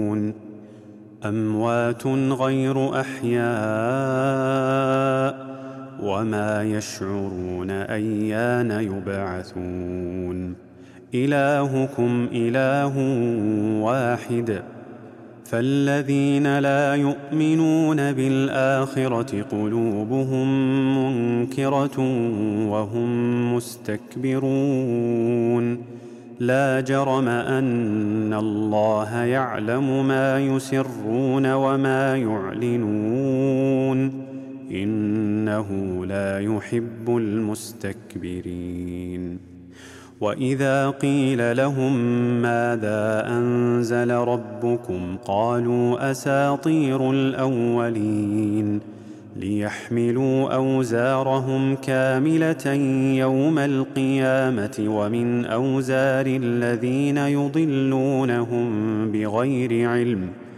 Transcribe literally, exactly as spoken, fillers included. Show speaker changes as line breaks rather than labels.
أموات غير أحياء وما يشعرون أيان يبعثون إلهكم إله واحد فالذين لا يؤمنون بالآخرة قلوبهم منكرة وهم مستكبرون لا جرم أن الله يعلم ما يسرون وما يعلنون إنه لا يحب المستكبرين. وإذا قيل لهم ماذا أنزل ربكم قالوا أساطير الأولين ليحملوا أوزارهم كاملة يوم القيامة ومن أوزار الذين يضلونهم بغير علم